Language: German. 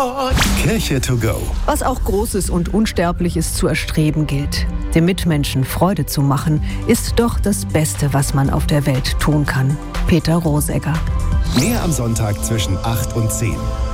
Kirche to go. Was auch Großes und Unsterbliches zu erstreben gilt. Dem Mitmenschen Freude zu machen, ist doch das Beste, was man auf der Welt tun kann. Peter Rosegger. Mehr am Sonntag zwischen 8 und 10.